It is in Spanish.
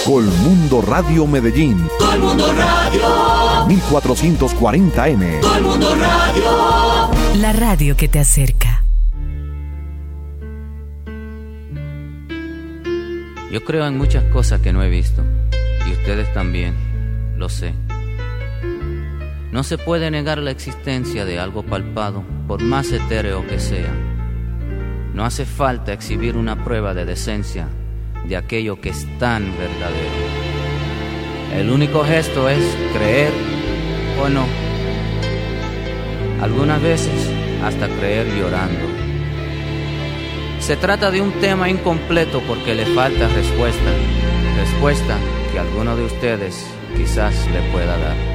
Colmundo Radio Medellín. Colmundo Radio. 1440M. Colmundo Radio. La radio que te acerca. Yo creo en muchas cosas que no he visto, y ustedes también, lo sé. No se puede negar la existencia de algo palpado, por más etéreo que sea. No hace falta exhibir una prueba de decencia de aquello que es tan verdadero. El único gesto es creer o no. Algunas veces hasta creer llorando. Se trata de un tema incompleto porque le falta respuesta que alguno de ustedes quizás le pueda dar.